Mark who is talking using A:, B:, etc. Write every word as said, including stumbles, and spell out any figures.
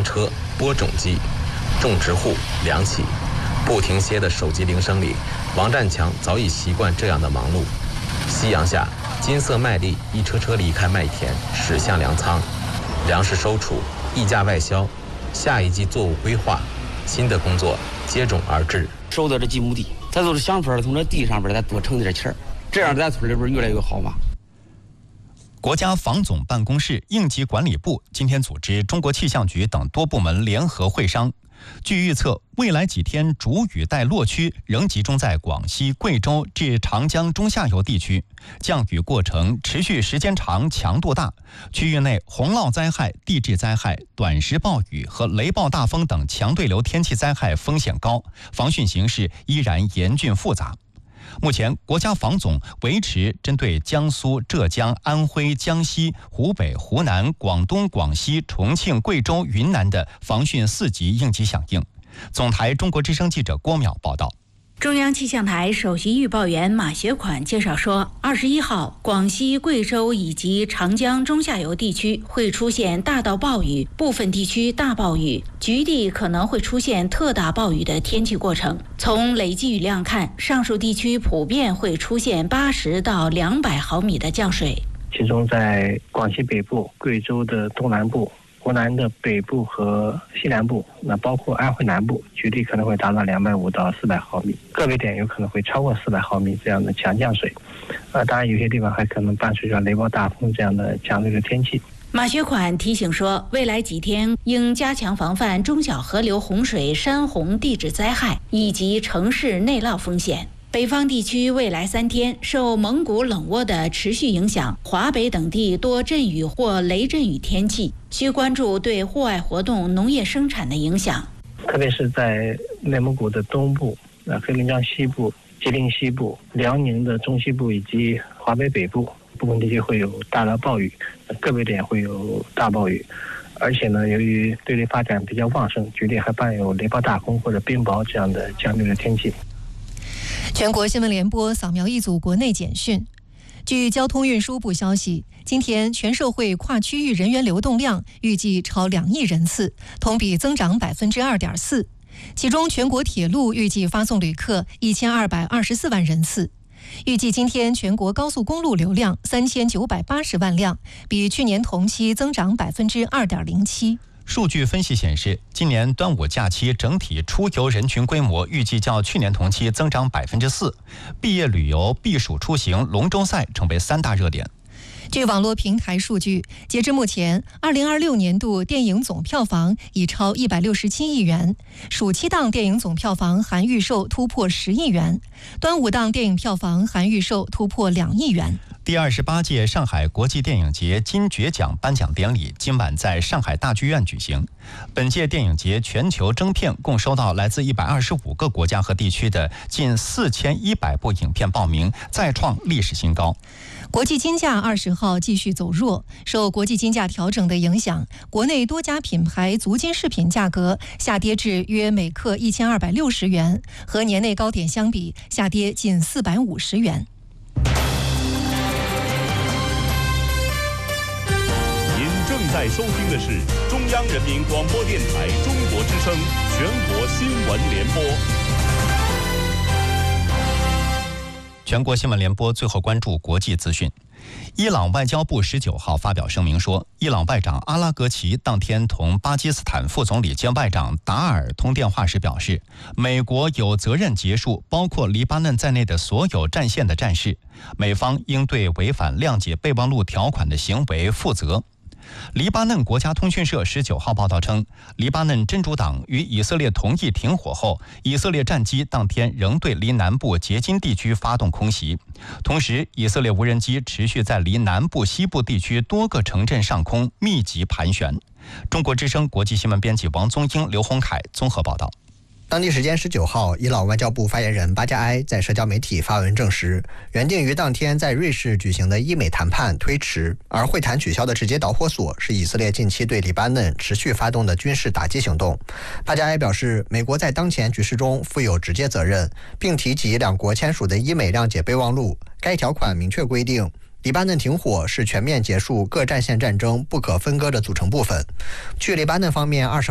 A: 车、播种机、种植户两起。不停歇的手机铃声里，王占强早已习惯这样的忙碌。夕阳下，金色麦粒一车车离开麦田，驶向粮仓，粮食收储，溢价外销，下一季作物规划，新的工作接踵而至。
B: 收到这几亩地，咱都是想法从这地上边再多挣点钱，这样咱村里边越来越好嘛。
C: 国家防总办公室、应急管理部今天组织中国气象局等多部门联合会商。据预测，未来几天主雨带落区仍集中在广西、贵州至长江中下游地区，降雨过程持续时间长、强度大，区域内洪涝灾害、地质灾害、短时暴雨和雷暴大风等强对流天气灾害风险高，防汛形势依然严峻复杂。目前，国家防总维持针对江苏、浙江、安徽、江西、湖北、湖南、广东、广西、重庆、贵州、云南的防汛四级应急响应。总台中国之声记者郭淼报道。
D: 中央气象台首席预报员马学款介绍说，二十一号，广西、贵州以及长江中下游地区会出现大到暴雨，部分地区大暴雨，局地可能会出现特大暴雨的天气过程。从累计雨量看，上述地区普遍会出现八十到两百毫米的降水。
E: 其中在广西北部、贵州的东南部、湖南的北部和西南部，那包括安徽南部，局地可能会达到两百五到四百毫米，个别点有可能会超过四百毫米这样的强降水。呃，当然有些地方还可能伴随着雷暴大风这样的强烈的天气。
D: 马学款提醒说，未来几天应加强防范中小河流洪水、山洪、地质灾害以及城市内涝风险。北方地区未来三天受蒙古冷涡的持续影响，华北等地多阵雨或雷阵雨天气，需关注对户外活动、农业生产的影响。
E: 特别是在内蒙古的东部、呃黑龙江西部、吉林西部、辽宁的中西部以及华北北部部分地区会有大到暴雨，个别点会有大暴雨。而且呢，由于对流发展比较旺盛，局地还伴有雷暴大风或者冰雹这样的强烈的天气。
F: 全国新闻联播扫描一组国内简讯。据交通运输部消息，今天全社会跨区域人员流动量预计超两亿人次，同比增长百分之二点四。其中，全国铁路预计发送旅客一千二百二十四万人次。预计今天全国高速公路流量三千九百八十万辆，比去年同期增长百分之二点零七。
C: 数据分析显示，今年端午假期整体出游人群规模预计较去年同期增长百分之四。毕业旅游、避暑出行、龙舟赛成为三大热点。
F: 据网络平台数据，截至目前，二零二六年度电影总票房已超一百六十七亿元，暑期档电影总票房含预售突破十亿元，端午档电影票房含预售突破两亿元。
C: 第二十八届上海国际电影节金爵奖颁奖典礼今晚在上海大剧院举行。本届电影节全球征片共收到来自一百二十五个国家和地区的近四千一百部影片报名，再创历史新高。
F: 国际金价二十号继续走弱，受国际金价调整的影响，国内多家品牌足金饰品价格下跌至约每克一千二百六十元，和年内高点相比，下跌近四百五十元。
G: 您正在收听的是中央人民广播电台中国之声全国新闻联播。
C: 全国新闻联播最后关注国际资讯。伊朗外交部十九号发表声明说，伊朗外长阿拉格齐当天同巴基斯坦副总理兼外长达尔通电话时表示，美国有责任结束包括黎巴嫩在内的所有战线的战事，美方应对违反谅解备忘录条款的行为负责。黎巴嫩国家通讯社十九号报道称，黎巴嫩真主党与以色列同意停火后，以色列战机当天仍对离南部结金地区发动空袭，同时以色列无人机持续在离南部西部地区多个城镇上空密集盘旋。中国之声国际新闻编辑王宗英、刘洪凯综合报道。
H: 当地时间十九号，伊朗外交部发言人巴加埃在社交媒体发文证实，原定于当天在瑞士举行的伊美谈判推迟，而会谈取消的直接导火索是以色列近期对黎巴嫩持续发动的军事打击行动。巴加埃表示，美国在当前局势中负有直接责任，并提及两国签署的伊美谅解备忘录，该条款明确规定，黎巴嫩停火是全面结束各战线战争不可分割的组成部分。据黎巴嫩方面二十